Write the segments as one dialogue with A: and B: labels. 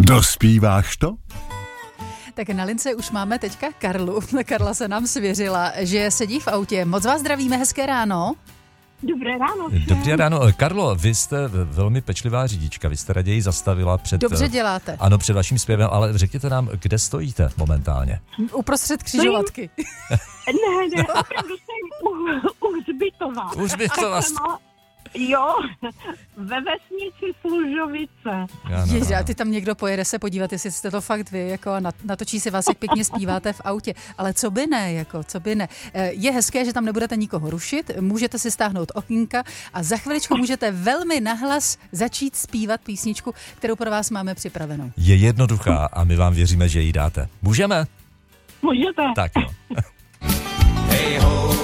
A: Dospíváš to?
B: Tak na lince už máme teďka Karlu. Karla se nám svěřila, že sedí v autě. Moc vás zdravíme, hezké ráno.
C: Dobré ráno.
D: Dobré ráno. Karlo, vy jste velmi pečlivá řidička, vy jste raději zastavila před...
B: Dobře děláte.
D: Ano, před vaším zpěvem, ale řekněte nám, kde stojíte momentálně?
B: Uprostřed křižovatky.
C: Ne, opravdu jsem u Hřbitova.
D: U Hřbitova.
C: Jo, ve vesnici Služovice.
B: Ježe, a ty tam někdo pojede se podívat, jestli jste to fakt vy, jako natočí si vás, jak pěkně zpíváte v autě. Ale co by ne, co by ne. Je hezké, že tam nebudete nikoho rušit, můžete si stáhnout okýnka a za chviličku můžete velmi nahlas začít zpívat písničku, kterou pro vás máme připravenou.
D: Je jednoduchá a my vám věříme, že ji dáte. Můžeme?
C: Můžete.
D: Tak jo.
E: Hej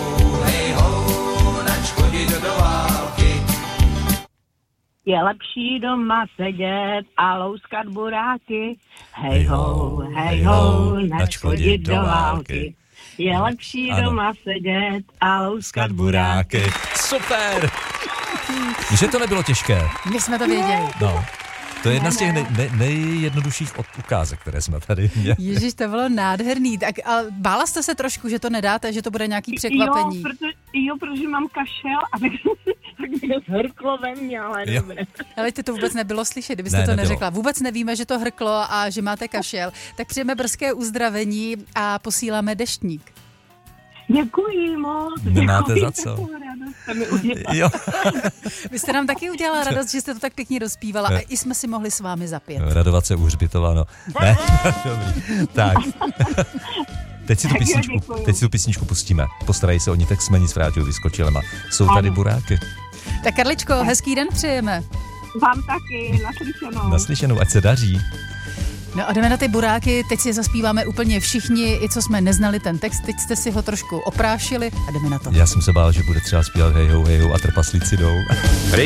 E: ho, nač chodit do války.
C: Je lepší doma sedět a louskat buráky. Hej ho, nač chodit do války. Je lepší doma sedět a louskat buráky.
D: Super! Že to nebylo těžké.
B: My jsme to věděli.
D: No. To je jedna z těch nejjednodušších ukázek, které jsme tady měli.
B: Ježiš, to bylo nádherný. Tak, a bála jste se trošku, že to nedáte, že to bude nějaký překvapení?
C: Protože mám kašel a tak mi to zhrklo ve mně, ale dobré.
B: Ale ty to vůbec nebylo slyšet, kdybyste to neřekla. Vůbec nevíme, že to hrklo a že máte kašel. Tak přijeme brzké uzdravení a posíláme deštník.
C: Děkuji moc.
D: Nemáte za co.
B: Jo. Vy jste nám taky udělala radost, že jste to tak pěkně dospívala a i jsme si mohli s vámi zapět.
D: Radovat se u Hřbitova, no. Ne, dobrý. Tak. Teď si tu písničku pustíme. Postarají se o ní, tak jsme nic vrátili vyskočilema. Jsou tady buráky.
B: Tak Karličko, hezký den přejeme.
C: Vám taky, naslyšenou.
D: Naslyšenou, ať se daří.
B: No a jdeme na ty buráky, teď si zaspíváme úplně všichni, i co jsme neznali ten text, teď jste si ho trošku oprášili a jdeme na to.
D: Já jsem se bál, že bude třeba zpívat hej ho a trpaslíci jdou.